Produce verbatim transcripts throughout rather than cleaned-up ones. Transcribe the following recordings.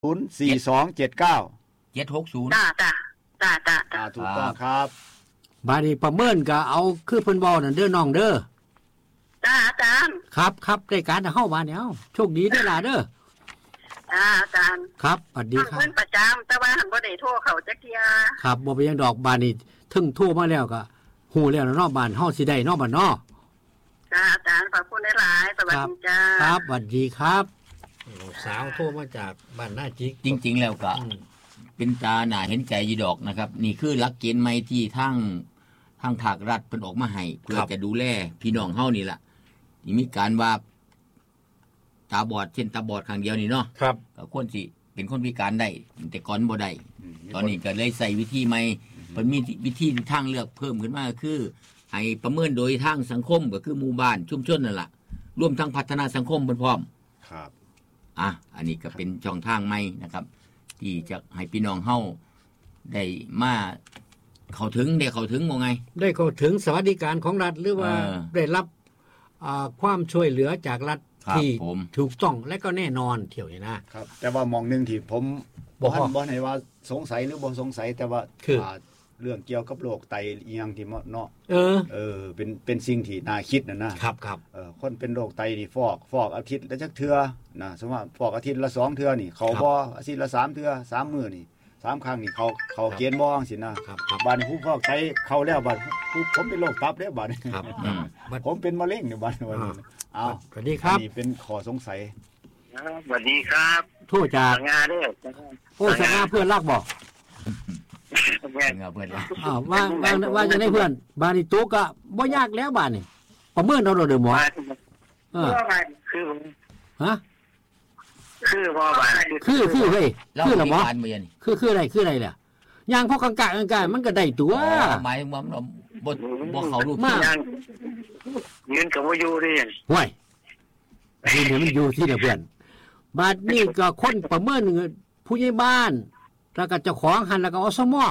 ศูนย์ สี่ สอง เจ็ด เก้าเจ็ด หก ศูนย์จ้าจ้าจ้าจ้าอ่าถูกต้องครับบาดนี้ประเมินก็เอาคือเพิ่นเว้านั่นเด้อน้องเด้อจ้าอาจารย์ครับครับได้การเฮาบาดนี้เอ้าโชคดีเด้อล่ะเด้อจ้าอาจารย์ครับสวัสดีครับเพิ่นประจำแต่ว่าหันบ่ได้โทรเข้าจักเที่ยครับบ่เป็นหยังดอกบาดนี้ถึงโทรมาแล้วก็ฮู้แล้วเนาะบ้านเฮาสิได้เนาะบ้านเนาะจ้าอาจารย์ขอบคุณหลายๆสวัสดีจ้าครับสวัสดีครับสาวโทรมาจากบ้านหน้าจิกจริงๆแล้วก็เป็นตาหน้าเห็นใจยีดอกนะครับนี่คือหลักเกณฑ์ใหม่ที่ทางทางภาครัฐเพิ่นออกมาให้เพื่อจะดูแลพี่น้องเฮานี่ล่ะนี่มีการว่าตาบอดเช่นตาบอดข้างเดียวนี่เนาะครับก็ควรสิเป็นคนพิการได้แต่ก่อนบ่ได้ตอนนี้ก็เลยใส่วิธีใหม่เพิ่นมีวิธีทางเลือกเพิ่มขึ้นมาคือให้ประเมินโดยทางสังคมก็คือหมู่บ้านชุมชนนั่นล่ะรวมทั้งพัฒนาสังคมเพิ่นพร้อมครับอ่ะอันนี้ก็เป็นช่องทางใหม่นะครับที่จะให้พี่น้องเฮาได้มาเข้าถึงได้เข้าถึงว่าไงได้เข้าถึงสวัสดิการของรัฐหรือว่าได้รับความช่วยเหลือจากรัฐที่ถูกต้องและก็แน่นอนเที่ยวนี้นะครับแต่ว่ามองนึงที่ผมบ่ทันบ่ให้ว่าสงสัยหรือบ่สงสัยแต่ว่าเรื่องเกี่ยวกับโรคไตอีหยังที่เนาะเออเออเป็นเป็นสิ่งที่น่าคิดน่ะนะครับครับเออคนเป็นโรคไตนี่ฟอกฟอกอาทิตย์ละจักเทื่อนะสมมุติว่าฟอกอาทิตย์ละสองเทื่อนี่เขาบ่อาทิตย์ละสามเทื่อสามมื้อนี่สามครั้งนี่เขาเขาเกณฑ์บ่จังซี่นะครับบัดนี้ผู้ฟอกไตเข้าแล้วบัดผู้ผมเป็นโรคตับแล้วบัดนี้ครับผมเป็นมะเร็งเนี่ยบัดนี้อ้าวสวัสดีครับนี่เป็นข้อสงสัยสวัสดีครับโทษจากงานเด้อโอ้สงาเพื่อนรักบ่เพื่อนเพื่อนอ้าวว่าว่าว่าจังได๋เพื่อนบ้านนี่ตุกก็บ่ยากแล้วบ้านนี่ประเมินเอาเด้อหมอเออคือฮะคือบ่บ้านคือคือเฮ้ยคือละหมอคือคืออะไรคืออะไรล่ะย่างพอกกะๆกะมันก็ได้ตัวหมายว่าบ่บ่เข้ารูปมากเงินก็บ่อยู่ดิห่วยนี่มันอยู่ที่เพื่อนบาดนี้ก็คนประเมินผู้ใหญ่บ้านแล้วก็เจ้าของหันแล้วก็อสม.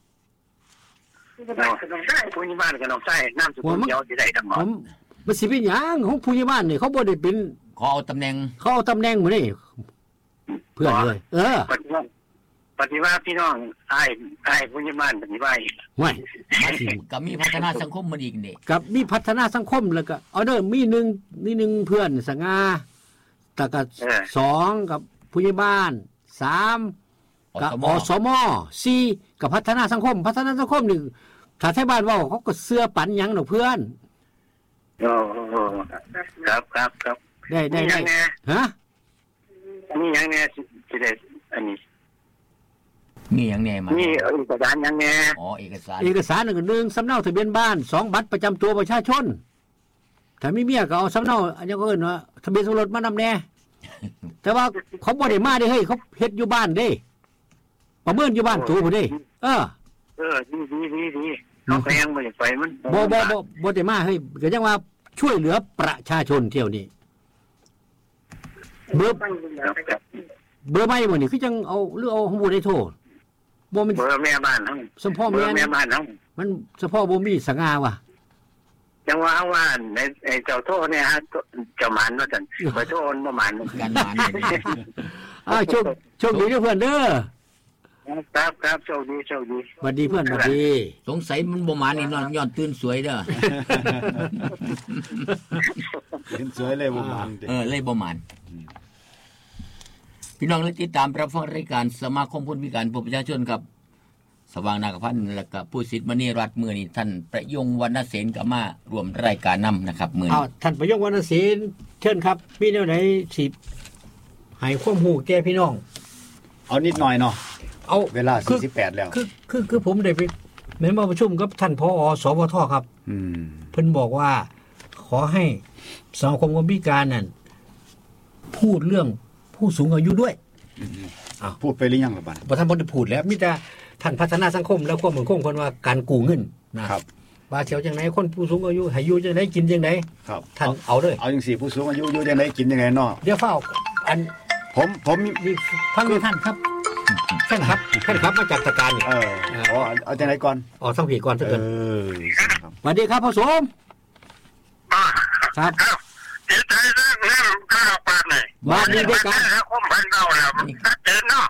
ต้องใช้ผู้ใหญ่บ้านก็ต้องใช้นามสกุลเดียวสิได้ทั้งหมดมันสิเป็นหยังของผู้ใหญ่บ้านนี่เขาบ่ได้เป็นเขาเอาตำแหน่งเขาเอาตำแหน่งหมดนี่เพื่อนเลยเออปฏิวัติพี่น้องอ้ายอ้ายผู้ใหญ่บ้านปฏิวัติห่วยก็มีพัฒนาสังคมมันอีกนี่กับมีพัฒนาสังคมแล้วก็เอาเด้อมีหนึ่งมีหนึ่งเพื่อนสง่าแต่ก็สองกับผู้ใหญ่บ้านสามกับอสม.สี่กับพัฒนาสังคมพัฒนาสังคมนี่ถ้าไทบ้านเว้าเขาก็เสื้อปันหยังดอกเพื่อนโอ้ครับครับครับได้ได้ได้ฮะมีหยังแน่สิได้อันนี้มีหยังแน่มามีเอกสารหยังแน่อ๋อเอกสารเอกสารนึงหนึ่งสำเนาทะเบียนบ้านสองบัตรประจำตัวประชาชนถ้ามีเมียก็เอาสำเนาอันนี้ก็เอิ้นว่าทะเบียนสมรสมานำแน่แต่ว่าเขาบ่ได้มาเด้เฮ้ยเขาเฮ็ดอยู่บ้านเด้ประเมินอยู่บ้านตู่พุ่นเด้เออเออดีๆๆเขาก็ยังบ่ได้ไปมันบ่บ่บ่บ่ได้มาเฮ้ยก็จังว่าช่วยเหลือประชาชนเที่ยวนี้เบอร์เบอร์ใหม่บ่นี่คือจังเอาหรือเอาของบ่ได้โทรบ่มันเบอร์แม่บ้านเฮาสมพ่อแม่แม่บ้านเฮามันเฉพาะบ่มีสง่าว่ะจังว่าว่าไอ้เจ้าโทเนี่ยฮะเจ้าหมานว่าซั่นบ่โทนบ่หมานกันหมานนี่อ้าวโชคโชคดีเด้อเพื่อนเด้อครับครับโชคดีโชคดีสวัสดีเพื่อนสวัสดีสงสัยมันบ่หมานนี่นอนย้อนตื่นสวยเด้อตื่นสวยเลยบ่หมานเออเลยบ่หมานพี่น้องได้ติดตามรับฟังรายการสมาคมคนพิการประชาชนครับสว่างนาคพันธ์และก็ผู้สิทธิ์มณีรัตน์มื้อนี้ท่านประยงวรรณเสนก็มาร่วมรายการนำนะครับมื้อนี้อ้าวท่านประยงวรรณเสนเชิญครับมีแนวไหนสิให้ความรู้แก่พี่น้องเอานิดหน่อยเนาะเอาเวลาสี่สิบแปดแล้วคือคือคือผมได้ไปแม่นมาประชุมกับท่านผอ.สวท.ครับอืมเพิ่นบอกว่าขอให้สังคมคนพิการนั่นพูดเรื่องผู้สูงอายุด้วยอ้าวพูดไปหรือยังล่ะบัดบ่ทันบ่ได้พูดแล้วมีแต่ท่านพัฒนาสังคมและความมั่นคงคนว่าการกู้เงินนะครับว่าเที่ยวจังได๋คนผู้สูงอายุให้อยู่จังได๋กินจังได๋ครับท่านเอาเด้อเอาจังซี่ผู้สูงอายุอยู่จังได๋กินจังได๋เนาะเดี๋ยวเฝ้าอันผมผมนี่ฟังท่านครับท่านครับท่านครับมาจากตะการนี่เอออ๋อเอาจังได๋ก่อนอ๋อสังผีก่อนซะเกินเออครับสวัสดีครับพ่อสมอ่าครับเดี๋ยวใจเรื่องเรื่องข้าวปลาหน่อยวบ้านนี้ด้วยกันคมพันเก่าแล้วชัดเจนเนาะ